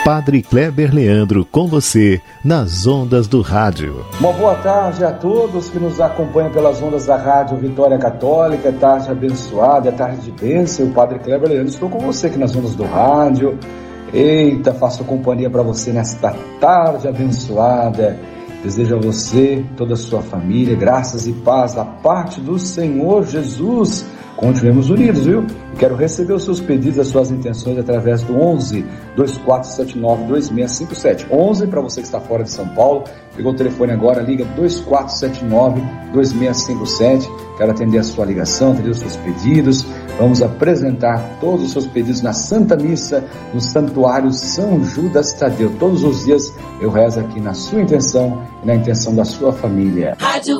Padre Kleber Leandro com você nas ondas do rádio. Uma boa tarde a todos que nos acompanham pelas ondas da Rádio Vitória Católica. É tarde abençoada, é tarde de bênção. O Padre Kleber Leandro, estou com você aqui nas ondas do rádio. Eita, faço companhia para você nesta tarde abençoada. Desejo a você, toda a sua família, graças e paz da parte do Senhor Jesus. Continuemos unidos, viu? Quero receber os seus pedidos, as suas intenções através do 11 2479 2657. 11 para você que está fora de São Paulo. Pegou o telefone agora, liga 2479 2657. Quero atender a sua ligação, atender os seus pedidos. Vamos apresentar todos os seus pedidos na Santa Missa, no Santuário São Judas Tadeu. Todos os dias eu rezo aqui na sua intenção e na intenção da sua família. Rádio